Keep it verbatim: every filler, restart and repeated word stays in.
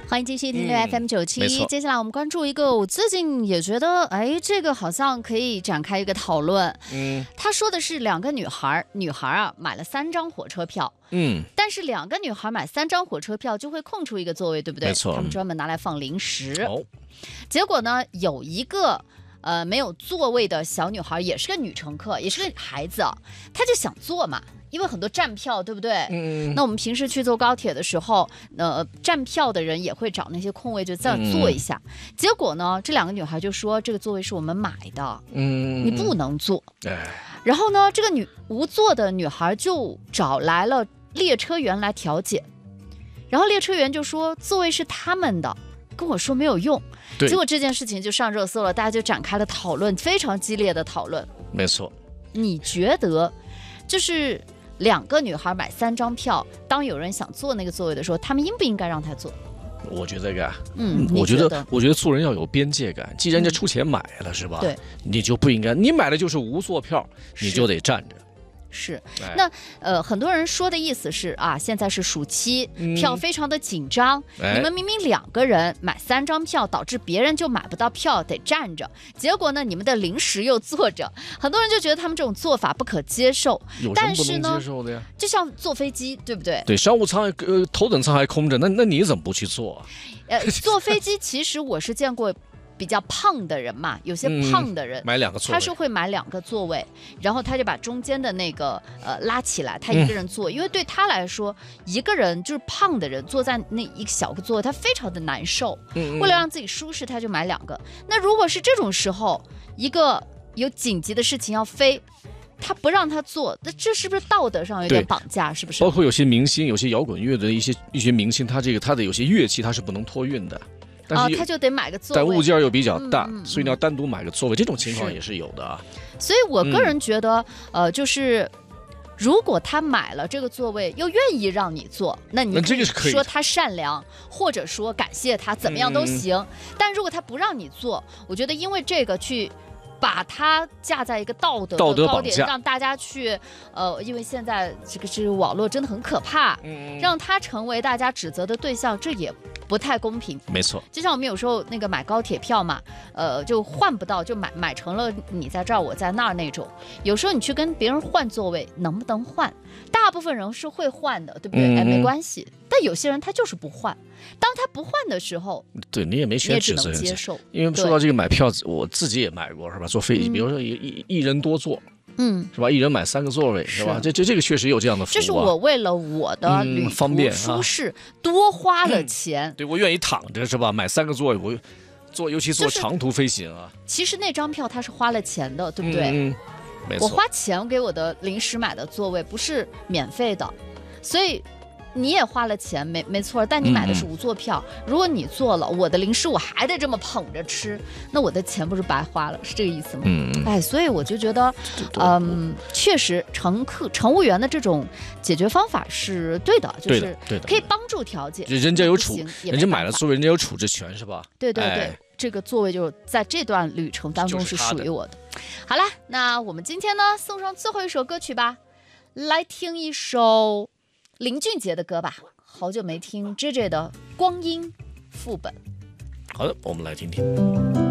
欢迎继续听六 F M 九七、 嗯。 接下来我们关注一个，我最近也觉得，哎，这个好像可以展开一个讨论。 嗯， 他说的是两个女孩，女孩啊买了三张火车票。 嗯， 但是两个女孩买三张火车票就会空出一个座位，对不对？ 没错， 他们专门拿来放零食。 哦， 结果呢，有一个呃没有座位的小女孩，也是个女乘客，也是个孩子啊，她就想坐嘛。因为很多站票，对不对？ 嗯， 那我们平时去坐高铁的时候，呃，站票的人也会找那些空位，就在那坐一下。嗯、结果呢，这两个女孩就说：“这个座位是我们买的，嗯，你不能坐。”然后呢，这个女无座的女孩就找来了列车员来调解，然后列车员就说：“座位是他们的。”跟我说没有用。结果这件事情就上热搜了，大家就展开了讨论，非常激烈的讨论。 没错， 你觉得就是两个女孩买三张票，当有人想坐那个座位的时候，他们应不应该让她坐？ 我觉得个， 嗯， 我觉得， 得我觉得做人要有边界感。既然人家出钱买了，嗯、是吧？ 对， 你就不应该，你买的就是无座票，你就得站着。 是，那呃，很多人说的意思是啊，现在是暑期，嗯、票非常的紧张，哎、你们明明两个人买三张票，导致别人就买不到票，得站着。结果呢，你们的零食又坐着，很多人就觉得他们这种做法不可接受。 有什么不能接受的呀？ 就像坐飞机，对不对？ 对，商务舱呃头等舱还空着，那那你怎么不去坐、啊？ 呃，坐飞机其实我是见过。比较胖的人嘛，有些胖的人、 嗯、买两个座位， 他是会买两个座位，然后他就把中间的那个呃拉起来，他一个人坐、嗯，因为对他来说，一个人就是胖的人坐在那一个小个座位，他非常的难受。嗯、为了让自己舒适，他就买两个。那如果是这种时候，一个有紧急的事情要飞，他不让他坐，那这是不是道德上有点绑架？是不是？ 包括有些明星，有些摇滚乐的一些一些明星，他这个他的有些乐器他是不能托运的。但是、 哦、他就得买个座位， 但物件又比较大、 嗯嗯嗯， 所以你要单独买个座位，这种情况也是有的啊。 所以我个人觉得，嗯、呃，就是如果他买了这个座位，又愿意让你坐，那你可以说他善良，或者说感谢他，怎么样都行。嗯、但如果他不让你坐，我觉得因为这个去。把它架在一个道德的高点，让大家去，呃，因为现在这个是网络真的很可怕，嗯，让它成为大家指责的对象，这也不太公平。 没错， 就像我们有时候那个买高铁票嘛，呃，就换不到，就买买成了你在这儿我在那儿那种。有时候你去跟别人换座位，能不能换？大部分人是会换的，对不对？嗯、哎，没关系。但有些人他就是不换。当他不换的时候， 对你也没权指责人家， 接受。 因为说到这个买票，我自己也买过，是吧？坐飞机，嗯、比如说一一一人多坐， 嗯， 是吧？一人买三个座位，是吧？这这这个确实有这样的服务、啊。 这是我为了我的旅途、 嗯、方便舒适、啊、多花了钱。 嗯、对我愿意躺着，是吧？买三个座位，我坐，尤其坐长途飞行啊。 就是、其实那张票它是花了钱的，对不对？ 嗯，没错。 我花钱给我的临时买的座位不是免费的，所以。你也花了钱，没没错，但你买的是无座票。嗯、如果你坐了，我的零食我还得这么捧着吃，那我的钱不是白花了？是这个意思吗？ 嗯， 哎，所以我就觉得，嗯，确实乘客乘务员的这种解决方法是对的，就是可以帮助调解。 人家有处，人家买了座位，人家有处置权，是吧？ 对对对， 哎、 这个座位就是在这段旅程当中是属于我的。好了，那我们今天呢，送上最后一首歌曲吧，来听一首。林俊杰的歌吧，好久没听 J J 的《光阴副本》。 好的，我们来听听。